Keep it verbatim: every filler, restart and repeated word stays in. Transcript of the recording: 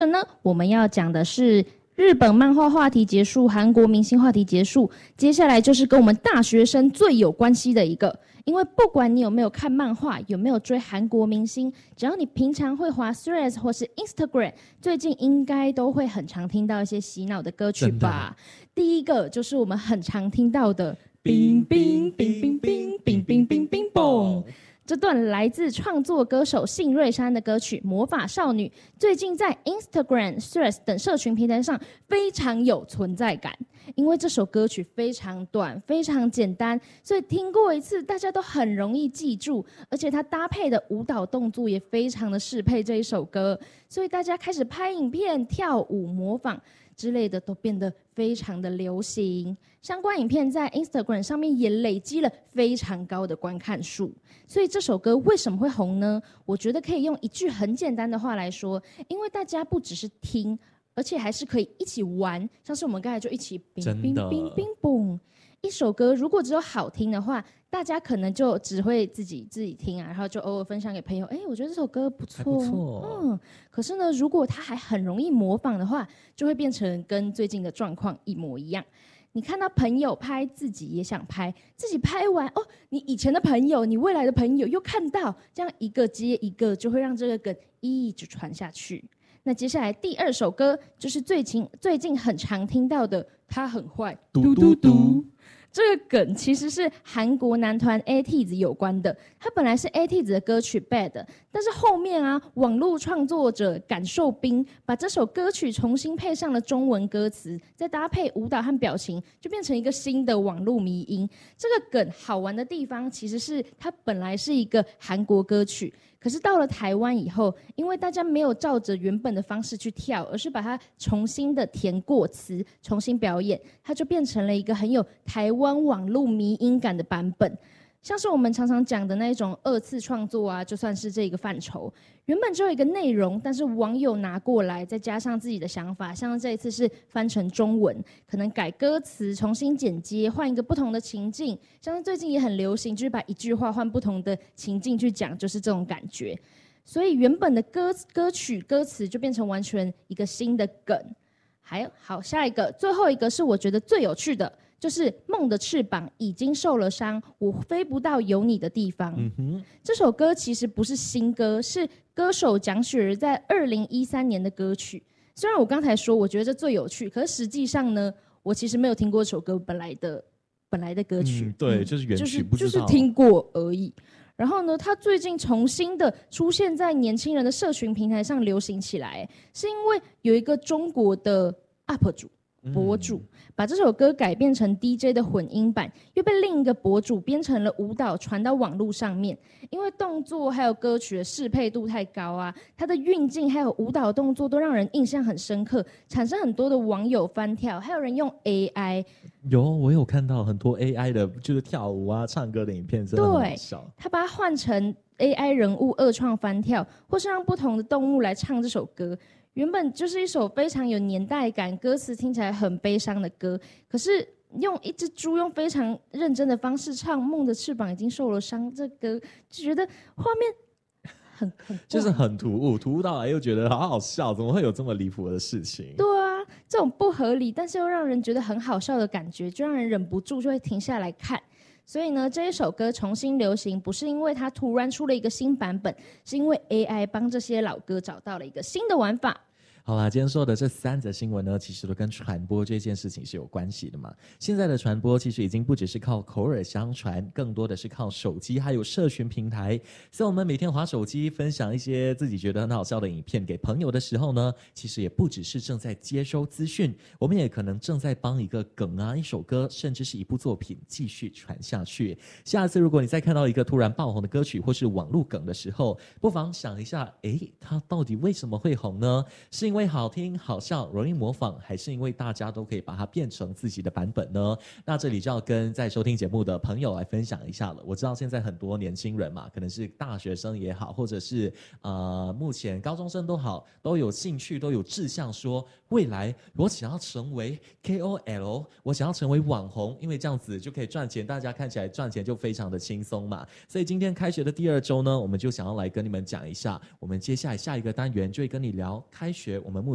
呢，我们要讲的是日本漫画话题结束，韩国明星话题结束，接下来就是跟我们大学生最有关系的一个。因为不管你有没有看漫画，有没有追韩国明星，只要你平常会滑 Threads 或是 Instagram， 最近应该都会很常听到一些洗脑的歌曲吧。第一个就是我们很常听到的冰冰冰冰冰冰冰冰冰嘣，这段来自创作歌手信瑞山的歌曲《魔法少女》，最近在 Instagram、Threads 等社群平台上非常有存在感。因为这首歌曲非常短，非常简单，所以听过一次大家都很容易记住，而且它搭配的舞蹈动作也非常的适配这一首歌，所以大家开始拍影片、跳舞、模仿之类的都变得非常的流行。相关影片在 Instagram 上面也累积了非常高的观看数。所以这首歌为什么会红呢？我觉得可以用一句很简单的话来说，因为大家不只是听，而且还是可以一起玩，像是我们刚才就一起冰冰冰冰嘣。一首歌如果只有好听的话，大家可能就只会自己自己听啊，然后就偶尔分享给朋友。哎，我觉得这首歌不错， 不错。 嗯，可是呢，如果它还很容易模仿的话，就会变成跟最近的状况一模一样。你看到朋友拍，自己也想拍，自己拍完哦，你以前的朋友，你未来的朋友又看到，这样一个接一个，就会让这个梗一直传下去。那接下来第二首歌就是最近最近很常听到的，他很坏， 嘟嘟嘟。 这个梗其实是韩国男团 A T E E Z 有关的，它本来是 A T E E Z 的歌曲 Bad， 但是后面啊，网络创作者感受冰把这首歌曲重新配上了中文歌词，再搭配舞蹈和表情，就变成一个新的网络迷因。这个梗好玩的地方其实是它本来是一个韩国歌曲，可是到了台湾以后，因为大家没有照着原本的方式去跳，而是把它重新的填过词，重新表演，它就变成了一个很有台湾网络迷因感的版本。像是我们常常讲的那种二次创作啊，就算是这个范畴。原本只有一个内容，但是网友拿过来，再加上自己的想法，像这一次是翻成中文，可能改歌词，重新剪接，换一个不同的情境。像是最近也很流行，就是把一句话换不同的情境去讲，就是这种感觉。所以原本的歌歌曲歌词就变成完全一个新的梗。还有好，下一个，最后一个是我觉得最有趣的。就是梦的翅膀已经受了伤，我飞不到有你的地方。嗯哼，这首歌其实不是新歌，是歌手蒋雪儿在二零一三年的歌曲。虽然我刚才说我觉得这最有趣，可是实际上呢，我其实没有听过这首歌本来的本来的歌曲。 嗯、对，就是原曲不知道、 就是，就是听过而已。然后呢，他最近重新的出现在年轻人的社群平台上流行起来，是因为有一个中国的 U P 主。博主把这首歌改编成 D J 的混音版，又被另一个博主编成了舞蹈传到网络上面。因为动作还有歌曲的适配度太高啊，它的运镜还有舞蹈动作都让人印象很深刻，产生很多的网友翻跳，还有人用 A I。 有，我有看到很多 A I 的，就是跳舞啊、唱歌的影片，真的很好笑。 对，他把它换成 A I 人物二创翻跳，或是让不同的动物来唱这首歌。原本就是一首非常有年代感，歌词听起来很悲伤的歌，可是用一只猪用非常认真的方式唱《梦的翅膀已经受了伤》这歌，就觉得画面很很就是很突兀，突兀到来又觉得好好笑，怎么会有这么离谱的事情？ 对啊，这种不合理但是又让人觉得很好笑的感觉，就让人忍不住就会停下来看。所以呢，这一首歌重新流行，不是因为它突然出了一个新版本，是因为 A I 帮这些老歌找到了一个新的玩法。 好啦，今天说的这三则新闻呢，其实都跟传播这件事情是有关系的嘛。现在的传播其实已经不只是靠口耳相传，更多的是靠手机还有社群平台。所以我们每天滑手机分享一些自己觉得很好笑的影片给朋友的时候呢，其实也不只是正在接收资讯，我们也可能正在帮一个梗啊、一首歌，甚至是一部作品继续传下去。下次如果你再看到一个突然爆红的歌曲或是网络梗的时候，不妨想一下，诶，它到底为什么会红呢？是因为好听好笑容易模仿，还是因为大家都可以把它变成自己的版本呢？那这里就要跟在收听节目的朋友来分享一下了。我知道现在很多年轻人嘛，可能是大学生也好，或者是呃目前高中生都好，都有兴趣都有志向说未来我想要成为 K O L， 我想要成为网红，因为这样子就可以赚钱，大家看起来赚钱就非常的轻松嘛。所以今天开学的第二周呢，我们就想要来跟你们讲一下，我们接下来下一个单元就会跟你聊开学我们目